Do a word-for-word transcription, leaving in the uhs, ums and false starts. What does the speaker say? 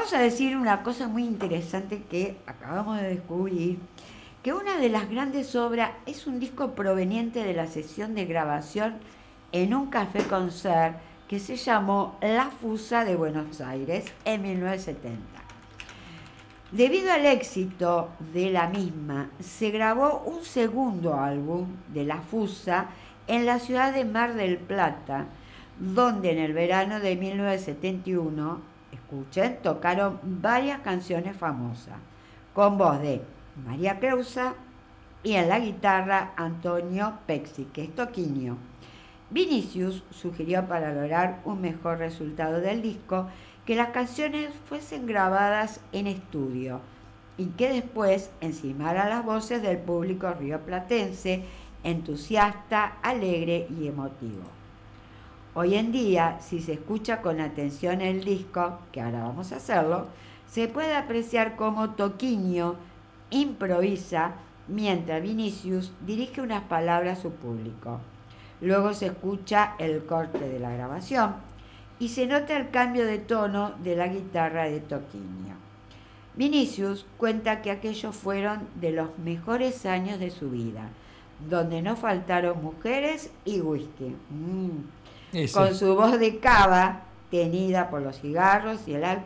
vamos a decir una cosa muy interesante que acabamos de descubrir, que una de las grandes obras es un disco proveniente de la sesión de grabación en un café concert que se llamó La Fusa de Buenos Aires en mil novecientos setenta. Debido al éxito de la misma, se grabó un segundo álbum de La Fusa en la ciudad de Mar del Plata, donde en el verano de mil novecientos setenta y uno, escuchen, tocaron varias canciones famosas, con voz de María Creusa y en la guitarra Antonio Pexi, que es Toquinho. Vinicius sugirió para lograr un mejor resultado del disco que las canciones fuesen grabadas en estudio y que después encimaran las voces del público rioplatense, entusiasta, alegre y emotivo. Hoy en día, si se escucha con atención el disco, que ahora vamos a hacerlo, se puede apreciar cómo Toquinho improvisa mientras Vinicius dirige unas palabras a su público. Luego se escucha el corte de la grabación y se nota el cambio de tono de la guitarra de Toquinho. Vinicius cuenta que aquellos fueron de los mejores años de su vida, donde no faltaron mujeres y whisky. Mm. Con su voz de cava, tenida por los cigarros y el alcohol,